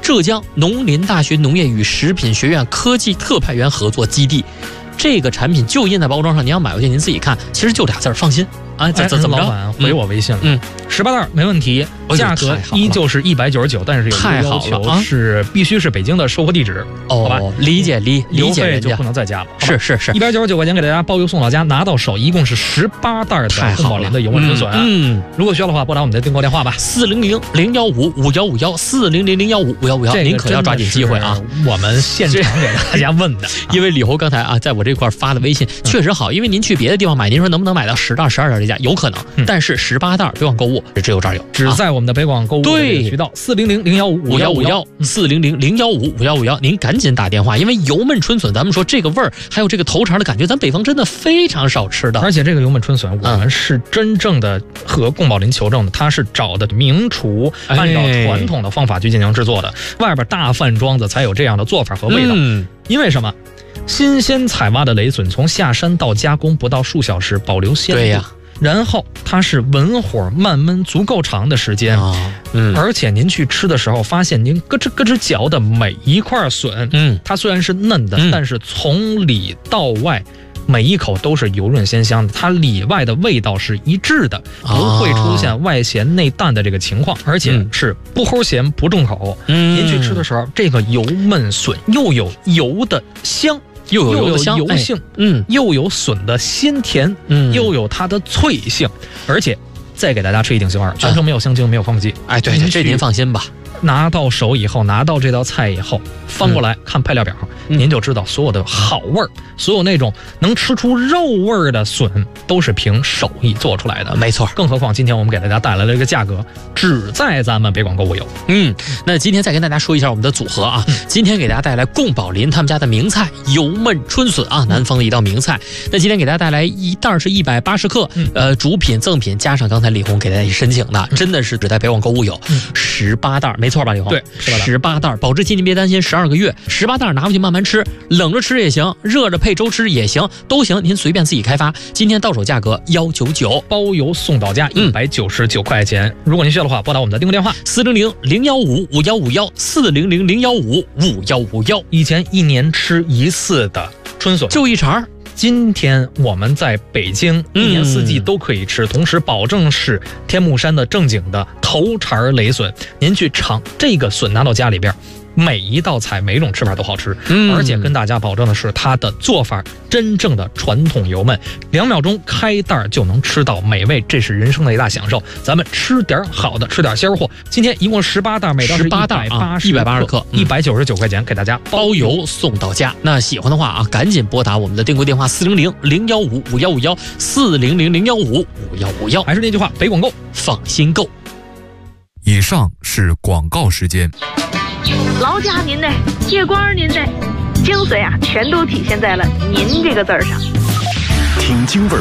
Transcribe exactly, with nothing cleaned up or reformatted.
浙江农林大学农业与食品学院科技特派员合作基地。这个产品就印在包装上，您要买回去您自己看，其实就俩字儿，放心。啊，怎怎怎么着？ 老板回我微信了， 嗯， 十八袋没问题，价格依旧是一百九十九，但是有一个要求是必须是北京的售货地址，好吧？ 理解理理解人家， 就不能再加了。 是是是， 一百九十九块钱给大家包邮送到家，拿到手一共是十八袋的宫保林的油焖春笋。嗯，如果需要的话，拨打我们的订购电话吧， 四零零零幺五五幺五幺，四零零零幺五五幺五幺，您可要抓紧机会啊！ 我们现场给大家问的， 因为李红刚才啊，在我这块发的微信确实好，因为您去别的地方买，您说能不能买到十袋、十二袋这价？有可能。但是十八袋北广购物只有这儿有， 只在我们的北广购物对渠道四零零零幺五五幺五幺四零零零幺五五幺五幺，您赶紧打电话，因为油焖春笋，咱们说这个味儿还有这个头肠的感觉，咱北方真的非常少吃的。 而且这个油焖春笋，我们是真正的和宫保林求证的，它是找的名厨，按照传统的方法去进行制作的，外边大饭庄子才有这样的做法和味道。嗯，因为什么？新鲜采挖的雷笋，从下山到加工不到数小时，保留鲜度。对呀。然后它是文火慢焖足够长的时间，哦嗯、而且您去吃的时候，发现您咯吱咯吱嚼的每一块笋，嗯，它虽然是嫩的，嗯、但是从里到外每一口都是油润鲜香的，它里外的味道是一致的，不会出现外咸内淡的这个情况，而且是不齁咸不重口。嗯，您去吃的时候，这个油焖笋又有油的香。又有油性，嗯，又有笋的鲜甜，嗯，又有它的脆性，而且再给大家吃一定心丸，全程没有香精，没有防腐剂。 哎，对对，这您放心吧。 拿到手以后，拿到这道菜以后，翻过来、嗯、看配料表，您就知道所有的好味儿，所有那种能吃出肉味儿的笋，都是凭手艺做出来的。 没错， 更何况今天我们给大家带来了这个价格，只在咱们北广购物有。 嗯，那今天再跟大家说一下我们的组合啊，嗯、今天给大家带来宫保林他们家的名菜油焖春笋啊，南方的一道名菜。那今天给大家带来一袋是一百八十克，嗯、呃，主品赠品加上刚才李红给大家申请的，嗯、真的是只在北广购物有十八袋。没错吧，李红？ 对， 十八袋，保质期您别担心，十二个月，十八袋拿回去慢慢吃，冷着吃也行，热着配粥吃也行，都行，您随便自己开发。今天到手价格一百九十九， 包邮送到家一百九十九块钱。嗯、如果您需要的话，拨打我们的订购电话四零零零幺五五幺五幺四零零零幺五五幺五幺。 以前一年吃一次的春笋就一茬。 今天我们在北京一年四季都可以吃，嗯、同时保证是天目山的正经的头茬雷笋。您去尝这个笋，拿到家里边，每一道菜每一种吃法都好吃，嗯、而且跟大家保证的是它的做法真正的传统油焖，两秒钟开袋就能吃到美味，这是人生的一大享受。咱们吃点好的，吃点鲜货。今天一共十八袋，每袋是一百八十一百八十克， 一百九十九块钱，给大家包邮送到家。那喜欢的话啊，赶紧拨打我们的订购电话四零零零幺五五幺五幺四零零零幺五五幺五幺。 还是那句话，北广购， 放心购。 以上是广告时间。 劳驾您的，借光您的，精髓啊，全都体现在了“您”这个字儿上。 听京味儿